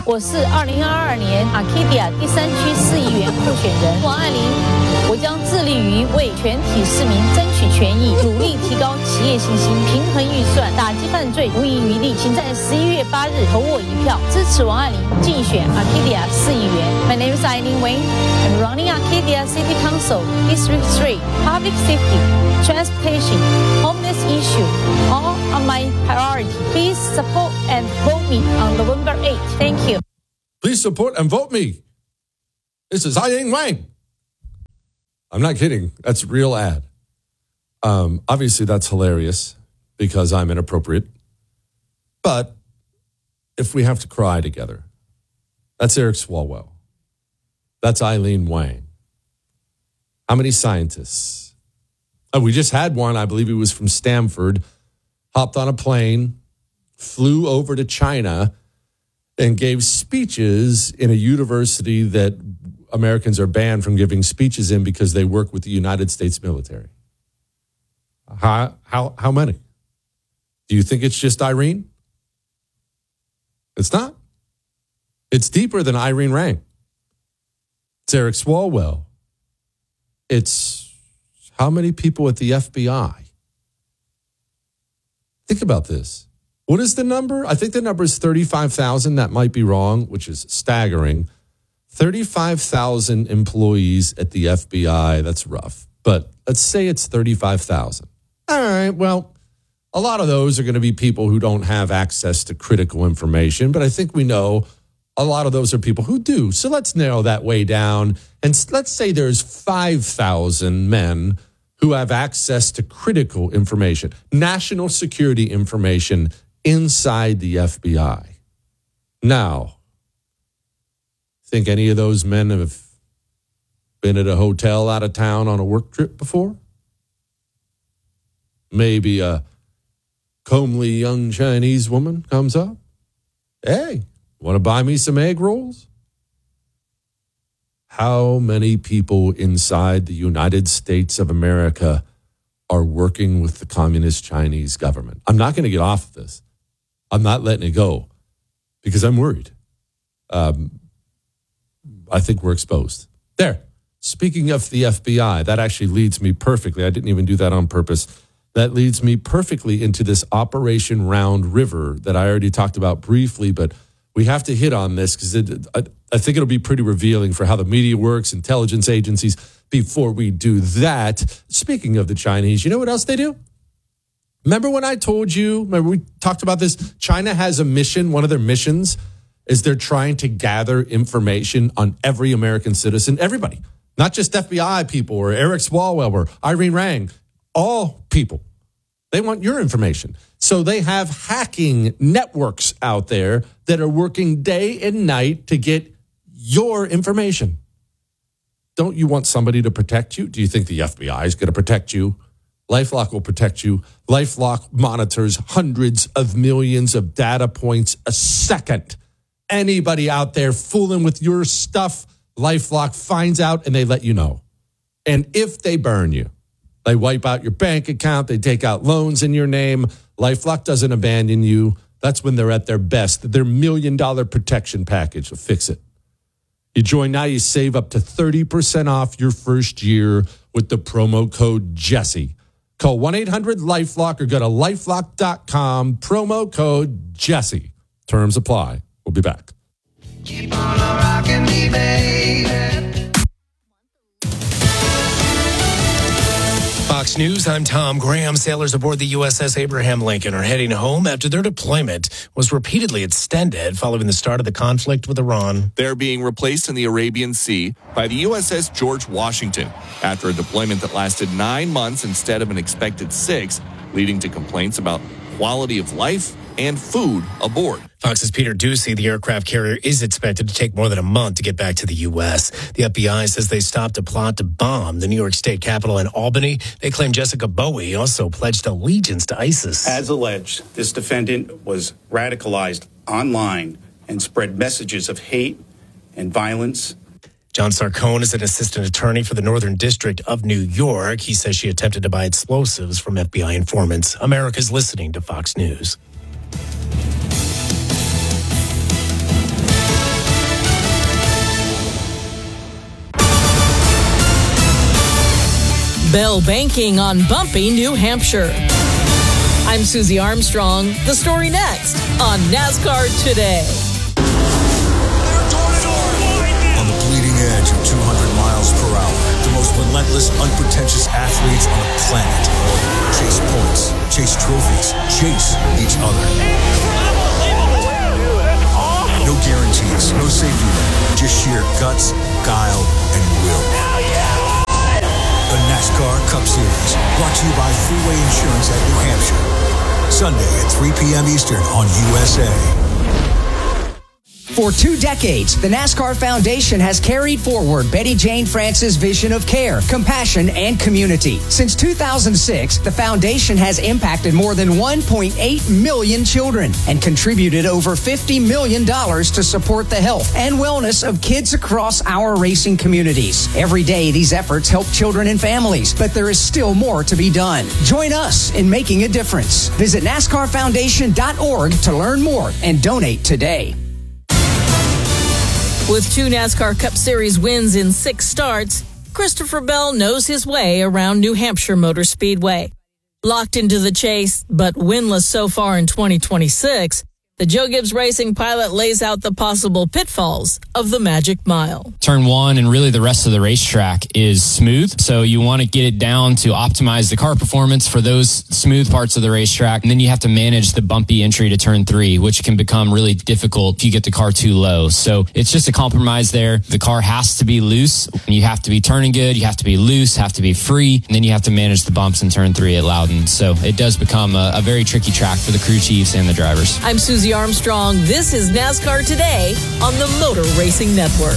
我是2022年 Arcadia 第3区市议员候选人王爱玲，我将致力于为全体市民争取权益，努力提高企业信心，平衡预算，打击犯罪，无遗余力。请在11月8日投我一票，支持王爱玲竞选 Arcadia 市议员。My name is Eileen Wayne. I'm running Arcadia City Council, District 3, Public Safety, Transportation, Homeless issue. All are my priority. Please support and vote me on November 8th. Thank you. Please support and vote me. This is Eileen Wang. I'm not kidding. That's a real ad. Obviously, that's hilarious because I'm inappropriate. But if we have to cry together, that's Eric Swalwell. That's Eileen Wang. How many scientists? We just had one. I believe he was from Stanford, hopped on a plane, flew over to China, and gave speeches in a university that Americans are banned from giving speeches in because they work with the United States military. How many? Do you think it's just Irene? It's not. It's deeper than Irene Wang. It's Eric Swalwell. It's how many people at the FBI? Think about this. What is the number? I think the number is 35,000. That might be wrong, which is staggering. 35,000 employees at the FBI. That's rough. But let's say it's 35,000. All right, well, a lot of those are going to be people who don't have access to critical information. But I think we know a lot of those are people who do. So let's narrow that way down. And let's say there's 5,000 men who have access to critical information, national security information inside the FBI. Now, think any of those men have been at a hotel out of town on a work trip before? Maybe a comely young Chinese woman comes up. Hey, want to buy me some egg rolls? How many people inside the United States of America are working with the communist Chinese government? I'm not going to get off of this. I'm not letting it go because I'm worried. I think we're exposed. There. Speaking of the FBI, that actually leads me perfectly. I didn't even do that on purpose. That leads me perfectly into this Operation Round River that I already talked about briefly, but we have to hit on this because I think it'll be pretty revealing for how the media works, intelligence agencies. Before we do that, speaking of the Chinese, you know what else they do? Remember when I told you, remember we talked about this? China has a mission. One of their missions is they're trying to gather information on every American citizen, everybody, not just FBI people or Eric Swalwell or Irene Wang, all people. They want your information. So they have hacking networks out there that are working day and night to get your information. Don't you want somebody to protect you? Do you think the FBI is going to protect you? LifeLock will protect you. LifeLock monitors hundreds of millions of data points a second. Anybody out there fooling with your stuff, LifeLock finds out and they let you know. And if they burn you, they wipe out your bank account, they take out loans in your name, LifeLock doesn't abandon you. That's when they're at their best. Their $1 million protection package will fix it. You join now, you save up to 30% off your first year with the promo code Jesse. Call 1-800-LifeLock or go to lifelock.com, promo code Jesse. Terms apply. We'll be back. Keep on rocking me, baby. Fox News, I'm Tom Graham. Sailors aboard the USS Abraham Lincoln are heading home after their deployment was repeatedly extended following the start of the conflict with Iran. They're being replaced in the Arabian Sea by the USS George Washington after a deployment that lasted 9 months instead of an expected 6, leading to complaints about quality of life and food aboard. Fox's Peter Doocy, the aircraft carrier, is expected to take more than a month to get back to the U.S. The FBI says they stopped a plot to bomb the New York State Capitol in Albany. They claim Jessica Bowie also pledged allegiance to ISIS. As alleged, this defendant was radicalized online and spread messages of hate and violence. John Sarcone is an assistant attorney for the Northern District of New York. He says she attempted to buy explosives from FBI informants. America's listening to Fox News. Bell Banking on Bumpy, New Hampshire. I'm Susie Armstrong. The story next on NASCAR Today. On the bleeding edge of 200 miles per hour, the most relentless, unpretentious athletes on the planet chase points, chase trophies, chase each other. No guarantees, no safety net, just sheer guts, guile, and will. The NASCAR Cup Series, brought to you by Freeway Insurance at New Hampshire. Sunday at 3 p.m. Eastern on USA. For 2 decades, the NASCAR Foundation has carried forward Betty Jane France's vision of care, compassion, and community. Since 2006, the foundation has impacted more than 1.8 million children and contributed over $50 million to support the health and wellness of kids across our racing communities. Every day, these efforts help children and families, but there is still more to be done. Join us in making a difference. Visit NASCARFoundation.org to learn more and donate today. With 2 NASCAR Cup Series wins in 6 starts, Christopher Bell knows his way around New Hampshire Motor Speedway. Locked into the chase, but winless so far in 2026, the Joe Gibbs Racing pilot lays out the possible pitfalls of the Magic Mile. Turn 1 and really the rest of the racetrack is smooth. So you want to get it down to optimize the car performance for those smooth parts of the racetrack. And then you have to manage the bumpy entry to turn 3, which can become really difficult if you get the car too low. So it's just a compromise there. The car has to be loose. You have to be turning good. You have to be loose, have to be free. And then you have to manage the bumps in turn 3 at Loudon. So it does become a very tricky track for the crew chiefs and the drivers. I'm Susie Armstrong. This is NASCAR Today on the Motor Racing Network.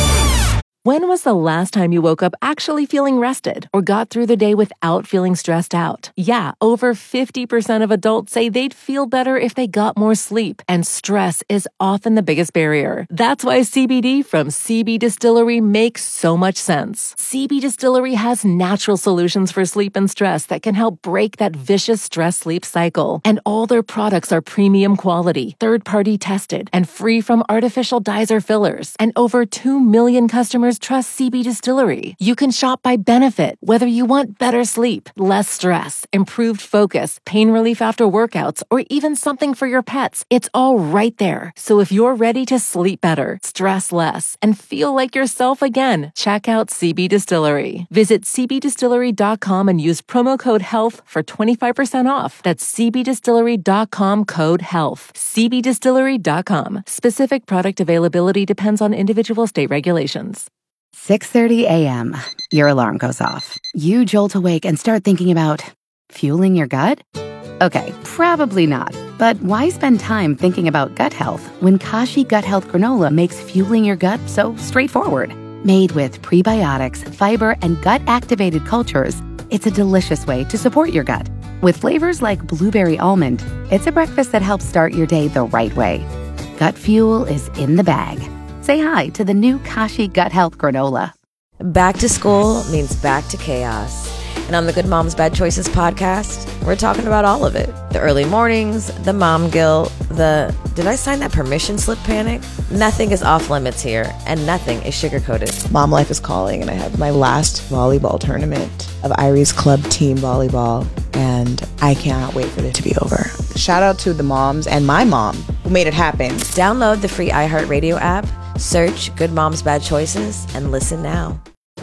When was the last time you woke up actually feeling rested or got through the day without feeling stressed out? Yeah, over 50% of adults say they'd feel better if they got more sleep, and stress is often the biggest barrier. That's why CBD from CB Distillery makes so much sense. CB Distillery has natural solutions for sleep and stress that can help break that vicious stress-sleep cycle. And all their products are premium quality, third-party tested, and free from artificial dyes or fillers. And over 2 million customers trust CB Distillery. You can shop by benefit, whether you want better sleep, less stress, improved focus, pain relief after workouts, or even something for your pets. It's all right there. So if you're ready to sleep better, stress less, and feel like yourself again, check out CB Distillery. Visit cbdistillery.com and use promo code HEALTH for 25% off. That's cbdistillery.com code HEALTH. cbdistillery.com. Specific product availability depends on individual state regulations. 6:30 a.m. Your alarm goes off. You jolt awake and start thinking about fueling your gut? Okay, probably not. But why spend time thinking about gut health when Kashi Gut Health Granola makes fueling your gut so straightforward? Made with prebiotics, fiber, and gut-activated cultures, it's a delicious way to support your gut. With flavors like blueberry almond, it's a breakfast that helps start your day the right way. Gut fuel is in the bag. Say hi to the new Kashi Gut Health Granola. Back to school means back to chaos. And on the Good Moms Bad Choices podcast, we're talking about all of it. The early mornings, the mom guilt, the did I sign that permission slip panic? Nothing is off limits here, and nothing is sugar-coated. Mom life is calling, and I have my last volleyball tournament of Irie's club team volleyball, and I cannot wait for it to be over. Shout out to the moms and my mom who made it happen. Download the free iHeartRadio app, search Good Moms Bad Choices, and listen now.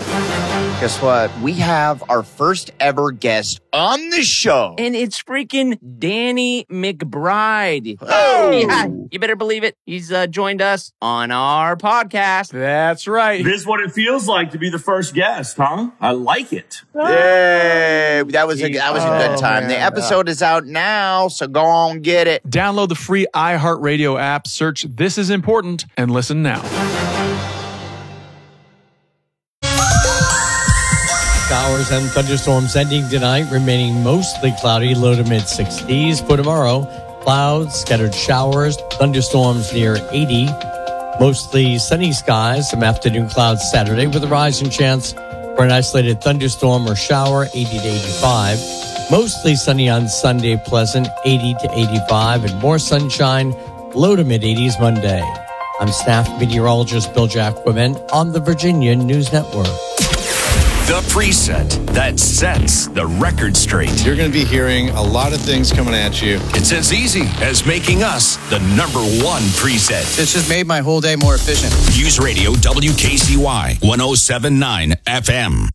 Guess what? We have our first ever guest on the show. And it's freaking Danny McBride. Oh! Yeah, you better believe it. He's joined us on our podcast. That's right. This is what it feels like to be the first guest, huh? I like it. Yay! That was a good time. Man. The episode is out now, so go on get it. Download the free iHeartRadio app, search This Is Important, and listen now. Showers and thunderstorms ending tonight, remaining mostly cloudy, low to mid-60s. For tomorrow, clouds, scattered showers, thunderstorms near 80. Mostly sunny skies, some afternoon clouds Saturday with a rising chance for an isolated thunderstorm or shower, 80 to 85. Mostly sunny on Sunday, pleasant, 80 to 85. And more sunshine, low to mid-80s Monday. I'm staff meteorologist Bill Jack Quiment on the Virginia News Network. The preset that sets the record straight. You're going to be hearing a lot of things coming at you. It's as easy as making us the number one preset. It's just made my whole day more efficient. News Radio WKCY 107.9 FM.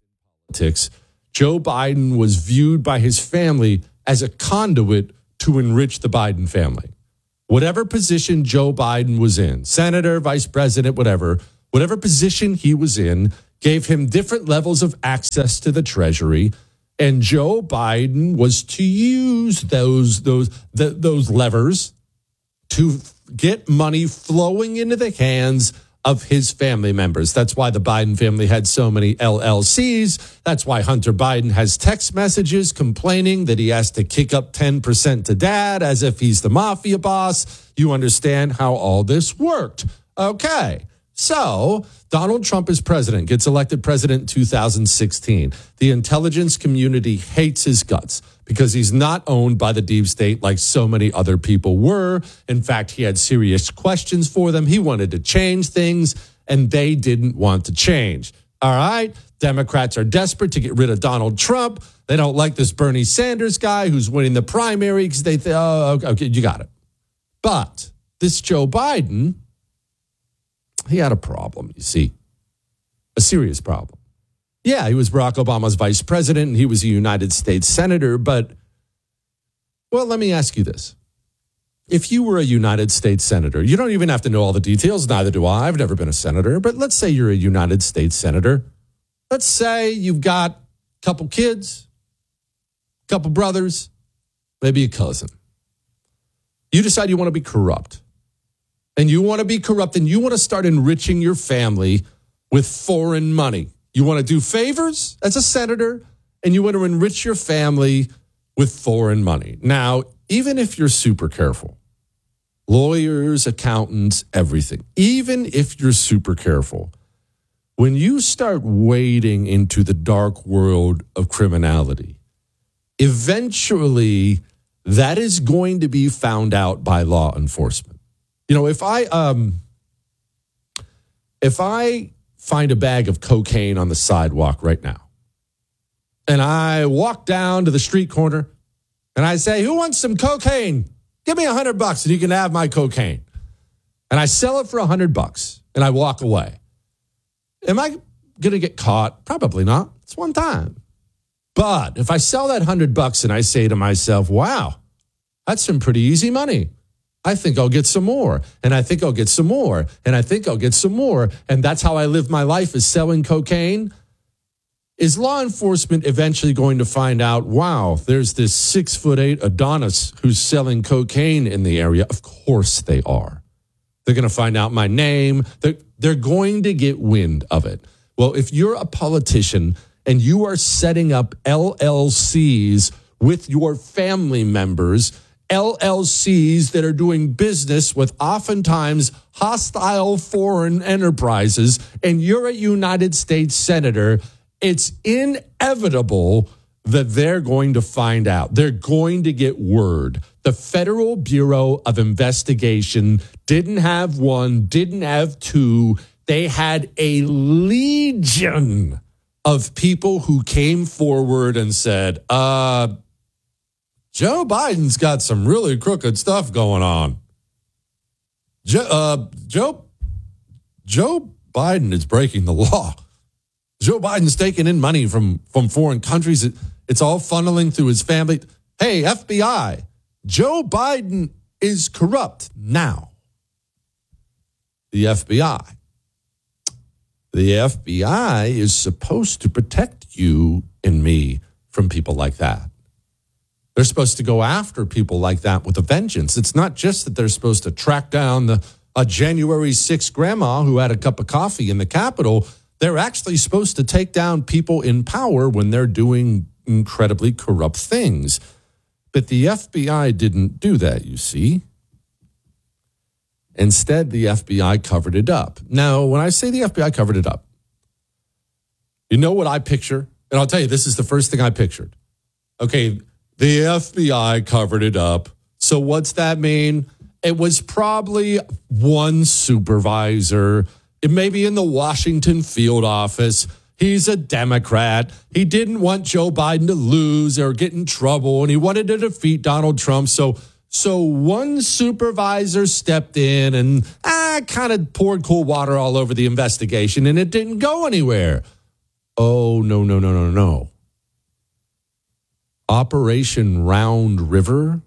Joe Biden was viewed by his family as a conduit to enrich the Biden family. Whatever position Joe Biden was in, senator, vice president, whatever position he was in, gave him different levels of access to the Treasury, and Joe Biden was to use those levers to get money flowing into the hands of his family members. That's why the Biden family had so many LLCs. That's why Hunter Biden has text messages complaining that he has to kick up 10% to dad as if he's the mafia boss. You understand how all this worked. Okay. So Donald Trump is president, gets elected president in 2016. The intelligence community hates his guts because he's not owned by the deep state like so many other people were. In fact, he had serious questions for them. He wanted to change things, and they didn't want to change. All right? Democrats are desperate to get rid of Donald Trump. They don't like this Bernie Sanders guy who's winning the primary because they think, oh, okay, you got it. But this Joe Biden, he had a problem, you see, a serious problem. Yeah, he was Barack Obama's vice president and he was a United States senator. But, well, let me ask you this. If you were a United States senator, you don't even have to know all the details. Neither do I. I've never been a senator. But let's say you're a United States senator. Let's say you've got a couple kids, a couple brothers, maybe a cousin. You decide you want to be corrupt. And you want to be corrupt and you want to start enriching your family with foreign money. You want to do favors as a senator and you want to enrich your family with foreign money. Now, even if you're super careful, lawyers, accountants, everything, even if you're super careful, when you start wading into the dark world of criminality, eventually that is going to be found out by law enforcement. You know, if I find a bag of cocaine on the sidewalk right now, and I walk down to the street corner, and I say, "Who wants some cocaine? Give me $100 and you can have my cocaine." And I sell it for $100 and I walk away. Am I going to get caught? Probably not. It's one time. But if I sell that $100 and I say to myself, "Wow, that's some pretty easy money. I think I'll get some more, and I think I'll get some more, and I think I'll get some more," and that's how I live my life, is selling cocaine. Is law enforcement eventually going to find out, wow, there's this 6'8" Adonis who's selling cocaine in the area? Of course they are. They're going to find out my name. They're going to get wind of it. Well, if you're a politician and you are setting up LLCs with your family members, LLCs that are doing business with oftentimes hostile foreign enterprises, and you're a United States senator, it's inevitable that they're going to find out. They're going to get word. The Federal Bureau of Investigation didn't have one, didn't have two. They had a legion of people who came forward and said, Joe Biden's got some really crooked stuff going on. Joe Biden is breaking the law. Joe Biden's taking in money from foreign countries. It's all funneling through his family. Hey, FBI, Joe Biden is corrupt now. The FBI is supposed to protect you and me from people like that. They're supposed to go after people like that with a vengeance. It's not just that they're supposed to track down a January 6th grandma who had a cup of coffee in the Capitol. They're actually supposed to take down people in power when they're doing incredibly corrupt things. But the FBI didn't do that, you see. Instead, the FBI covered it up. Now, when I say the FBI covered it up, you know what I picture? And I'll tell you, this is the first thing I pictured. Okay, the FBI covered it up. So what's that mean? It was probably one supervisor, it may be in the Washington field office. He's a Democrat. He didn't want Joe Biden to lose or get in trouble, and he wanted to defeat Donald Trump. So one supervisor stepped in and kind of poured cool water all over the investigation, and it didn't go anywhere. Oh, no. Operation Round River,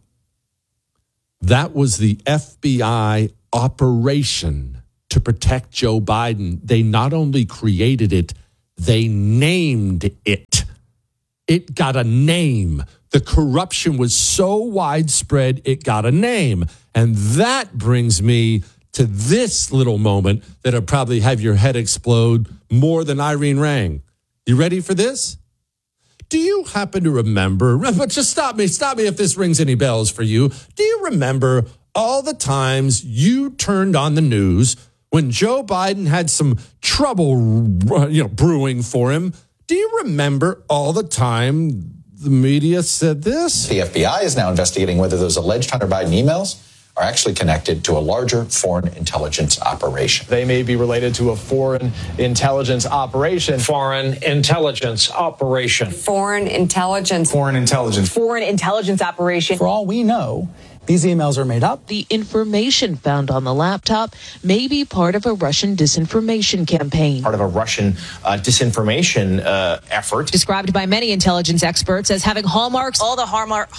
that was the FBI operation to protect Joe Biden. They not only created it, they named it. It got a name. The corruption was so widespread, it got a name. And that brings me to this little moment that'll probably have your head explode more than Irene Rang. You ready for this? Do you happen to remember, but just stop me if this rings any bells for you. Do you remember all the times you turned on the news when Joe Biden had some trouble, brewing for him? Do you remember all the time the media said this? The FBI is now investigating whether those alleged Hunter Biden emails are actually connected to a larger foreign intelligence operation. They may be related to a foreign intelligence operation. Foreign intelligence operation. Foreign intelligence. Foreign intelligence. Foreign intelligence operation. For all we know, these emails are made up. The information found on the laptop may be part of a Russian disinformation campaign. Part of a Russian disinformation effort. Described by many intelligence experts as having hallmarks. All the hallmarks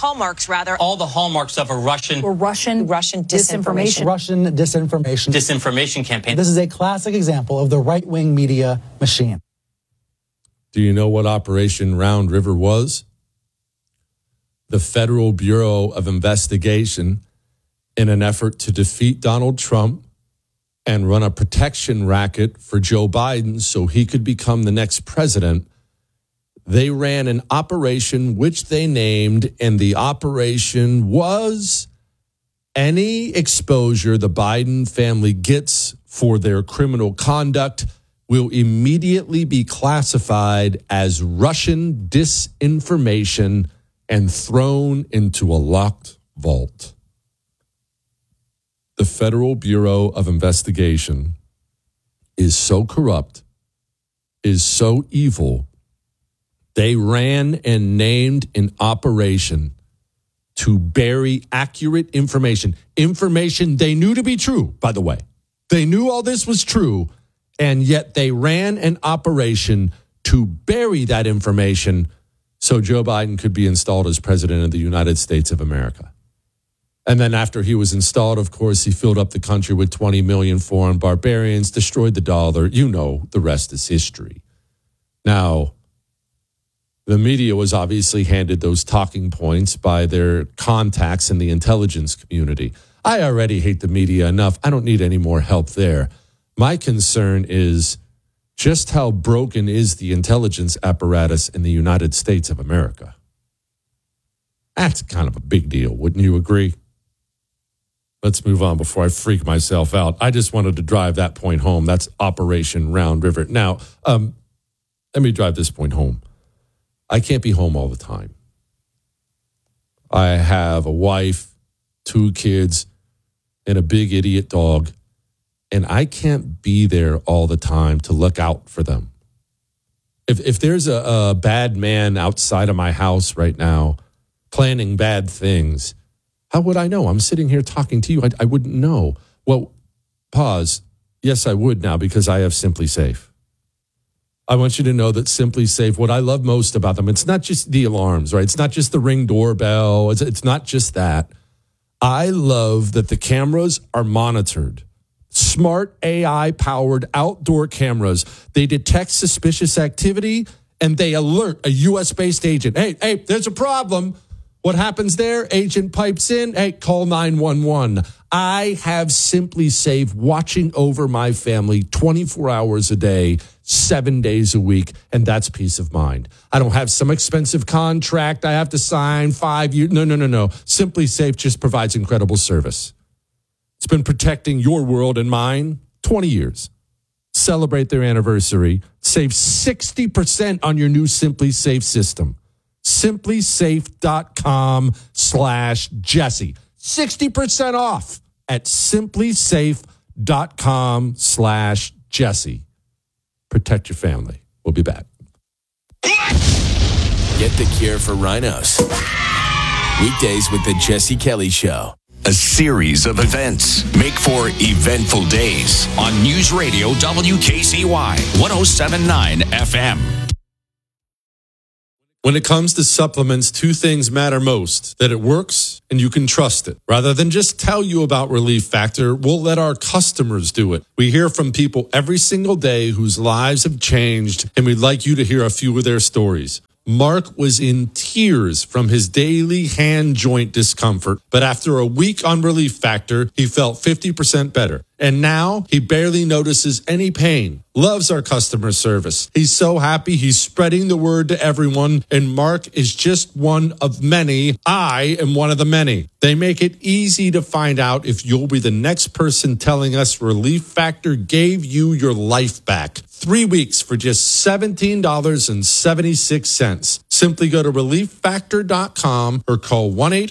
of a Russian disinformation. Russian disinformation campaign. This is a classic example of the right-wing media machine. Do you know what Operation Round River was? The Federal Bureau of Investigation, in an effort to defeat Donald Trump and run a protection racket for Joe Biden so he could become the next president, they ran an operation which they named, and the operation was any exposure the Biden family gets for their criminal conduct will immediately be classified as Russian disinformation and thrown into a locked vault. The Federal Bureau of Investigation is so corrupt, is so evil, they ran and named an operation to bury accurate information they knew to be true, by the way. They knew all this was true, and yet they ran an operation to bury that information so Joe Biden could be installed as president of the United States of America. And then after he was installed, of course, he filled up the country with 20 million foreign barbarians, destroyed the dollar. You know, the rest is history. Now, the media was obviously handed those talking points by their contacts in the intelligence community. I already hate the media enough. I don't need any more help there. My concern is just how broken is the intelligence apparatus in the United States of America? That's kind of a big deal, wouldn't you agree? Let's move on before I freak myself out. I just wanted to drive that point home. That's Operation Round River. Now, let me drive this point home. I can't be home all the time. I have a wife, 2 kids, and a big idiot dog. And I can't be there all the time to look out for them. If there's a bad man outside of my house right now planning bad things, how would I know? I'm sitting here talking to you. I wouldn't know. Well, pause. Yes, I would now because I have Simply Safe. I want you to know that Simply Safe, what I love most about them, it's not just the alarms, right? It's not just the Ring doorbell. It's not just that. I love that the cameras are monitored. Smart AI-powered outdoor cameras. They detect suspicious activity and they alert a U.S.-based agent. Hey, there's a problem. What happens there? Agent pipes in. Hey, call 911. I have Simply Safe watching over my family 24 hours a day, 7 days a week, and that's peace of mind. I don't have some expensive contract I have to sign 5 years. No. Simply Safe just provides incredible service. It's been protecting your world and mine 20 years. Celebrate their anniversary. Save 60% on your new Simply Safe system. simplysafe.com/Jesse. 60% off at simplysafe.com/Jesse. Protect your family. We'll be back. Get the cure for rhinos. Weekdays with the Jesse Kelly Show. A series of events make for eventful days on News Radio WKCY 107.9 FM. When it comes to supplements, two things matter most: that it works and you can trust it. Rather than just tell you about Relief Factor, we'll let our customers do it. We hear from people every single day whose lives have changed, and we'd like you to hear a few of their stories. Mark was in tears from his daily hand joint discomfort, but after a week on Relief Factor, he felt 50% better. And now he barely notices any pain. Loves our customer service. He's so happy he's spreading the word to everyone, and Mark is just one of many. I am one of the many. They make it easy to find out if you'll be the next person telling us Relief Factor gave you your life back. 3 weeks for just $17.76. Simply go to relieffactor.com or call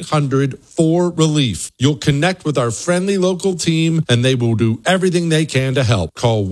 1-800-4RELIEF. You'll connect with our friendly local team, and they will do everything they can to help. Call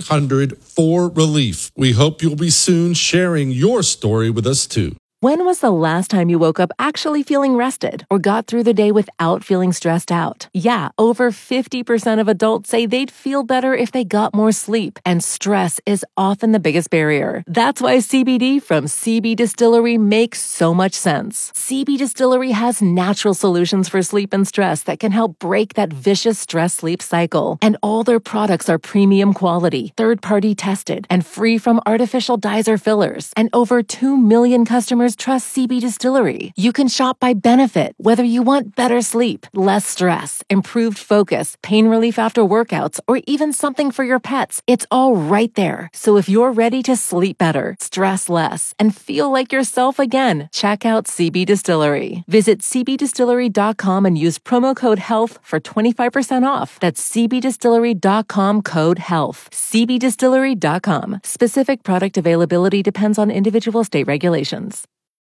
1-800-4RELIEF. We hope you'll be soon sharing your story with us too. When was the last time you woke up actually feeling rested or got through the day without feeling stressed out? Yeah, over 50% of adults say they'd feel better if they got more sleep, and stress is often the biggest barrier. That's why CBD from CB Distillery makes so much sense. CB Distillery has natural solutions for sleep and stress that can help break that vicious stress-sleep cycle. And all their products are premium quality, third-party tested, and free from artificial dyes or fillers. And over 2 million customers trust CB Distillery. You can shop by benefit, whether you want better sleep, less stress, improved focus, pain relief after workouts, or even something for your pets. It's all right there. So if you're ready to sleep better, stress less, and feel like yourself again, check out CB Distillery. Visit cbdistillery.com and use promo code HEALTH for 25% off. That's cbdistillery.com, code HEALTH. cbdistillery.com. Specific product availability depends on individual state regulations.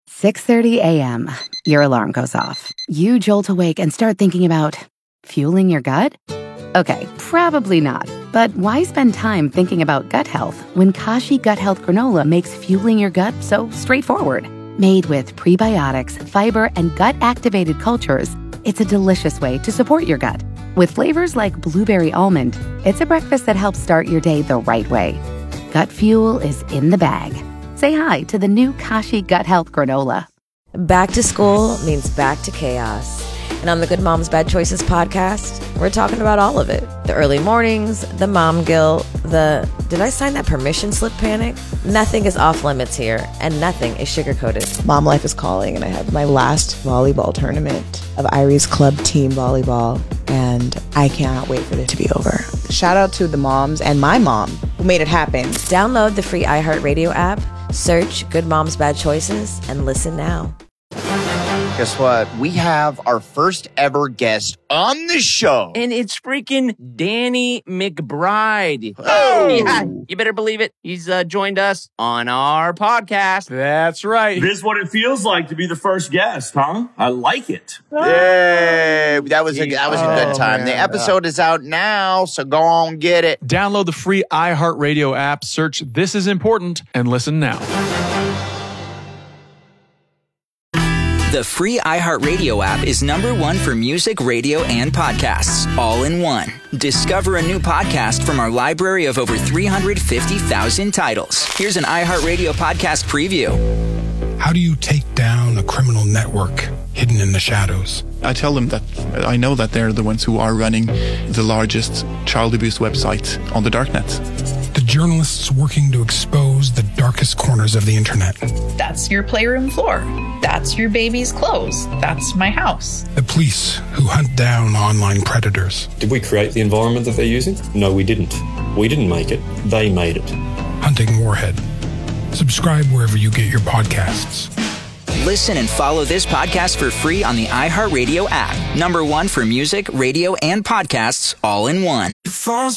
6:30 a.m. Your alarm goes off. You jolt awake and start thinking about fueling your gut? Okay, probably not. But why spend time thinking about gut health when Kashi Gut Health Granola makes fueling your gut so straightforward? Made with prebiotics, fiber, and gut-activated cultures, it's a delicious way to support your gut. With flavors like blueberry almond, it's a breakfast that helps start your day the right way. Gut fuel is in the bag. Say hi to the new Kashi Gut Health Granola. Back to school means back to chaos. And on the Good Moms Bad Choices podcast, we're talking about all of it. The early mornings, the mom guilt, the did I sign that permission slip panic? Nothing is off limits here, and nothing is sugar-coated. Mom life is calling, and I have my last volleyball tournament of Iris Club Team Volleyball, and I cannot wait for it to be over. Shout out to the moms and my mom who made it happen. Download the free iHeartRadio app, search Good Moms Bad Choices, and listen now. Guess what? We have our first ever guest on the show. And it's freaking Danny McBride. Oh! Yeah, you better believe it. He's joined us on our podcast. That's right. This is what it feels like to be the first guest, huh? I like it. Yay! That was a good time. Man. The episode is out now, so go on get it. Download the free iHeartRadio app, search This Is Important, and listen now. The free iHeartRadio app is #1 for music, radio, and podcasts, all in one. Discover a new podcast from our library of over 350,000 titles. Here's an iHeartRadio podcast preview. How do you take down a criminal network hidden in the shadows? I tell them that I know that they're the ones who are running the largest child abuse website on the darknet. The journalists working to expose the darkest corners of the internet. That's your playroom floor. That's your baby's clothes. That's my house. The police who hunt down online predators. Did we create the environment that they're using? No, we didn't. We didn't make it. They made it. Hunting Warhead. Subscribe wherever you get your podcasts. Listen and follow this podcast for free on the iHeartRadio app. #1 for music, radio, and podcasts, all in one.